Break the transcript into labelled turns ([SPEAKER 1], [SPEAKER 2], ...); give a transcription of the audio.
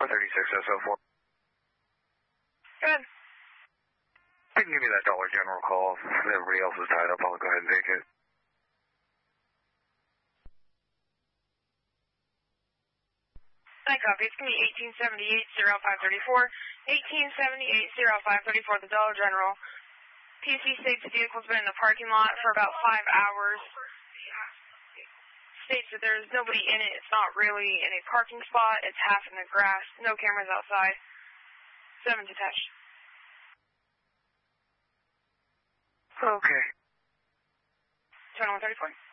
[SPEAKER 1] 36SO4.
[SPEAKER 2] Good.
[SPEAKER 1] You can give me that Dollar General call. If everybody else is tied up, I'll go ahead and take it.
[SPEAKER 2] I copy. It's going to be 1878-0534. 1878-0534, the Dollar General. PC states the vehicle's been in the parking lot for about 5 hours. States that there's nobody in it. It's not really in a parking spot. It's half in the grass. No cameras outside. 7 detached.
[SPEAKER 1] Okay.
[SPEAKER 2] 2134.